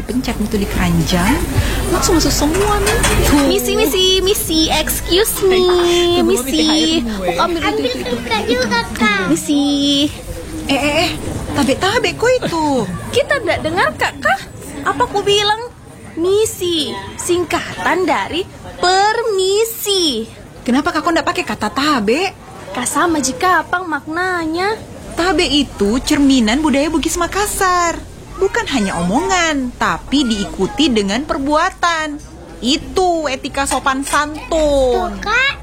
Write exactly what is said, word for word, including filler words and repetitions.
aku pencet itu di keranjang, langsung masuk semua nih. Tuh. Misi, misi, misi, excuse me, misi. Oh, ambil itu, itu, itu. Kak juga, Kak. Misi. Eh, eh, eh, tabe-tabe kok itu. Kita tidak dengar kak kah? Apa aku bilang? Misi, singkatan dari permisi. Kenapa kakak ndak pakai kata tabe? Kak sama jika apa maknanya? Tabe itu cerminan budaya Bugis Makassar. Bukan hanya omongan, tapi diikuti dengan perbuatan. Itu etika sopan santun. Tuh, Kak.